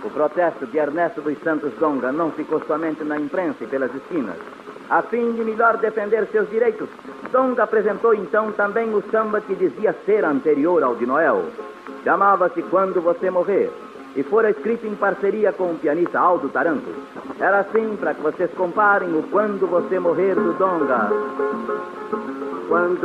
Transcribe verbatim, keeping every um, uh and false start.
O protesto de Ernesto dos Santos Donga não ficou somente na imprensa e pelas esquinas. A fim de melhor defender seus direitos, Donga apresentou então também o samba que dizia ser anterior ao de Noel. Chamava-se Quando Você Morrer e fora escrito em parceria com o pianista Aldo Taranto. Era assim para que vocês comparem o Quando Você Morrer do Donga. Quando